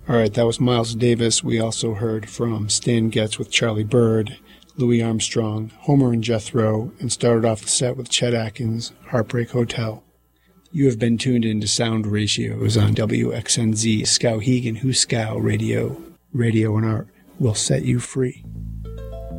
All right, that was Miles Davis. We also heard from Stan Getz with Charlie Bird, Louis Armstrong, Homer and Jethro, and started off the set with Chet Atkins, Heartbreak Hotel. You have been tuned into Sound Ratios on WXNZ, Skowhegan Huskow Radio. Radio and art will set you free.